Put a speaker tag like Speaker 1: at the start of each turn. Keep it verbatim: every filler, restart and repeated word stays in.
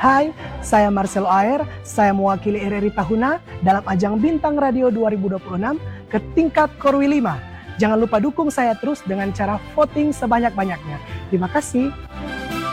Speaker 1: Hai, saya Marcelo Aer, saya mewakili R R I Tahuna dalam ajang Bintang Radio dua ribu dua puluh enam ke tingkat Korwi lima. Jangan lupa dukung saya terus dengan cara voting sebanyak-banyaknya. Terima kasih.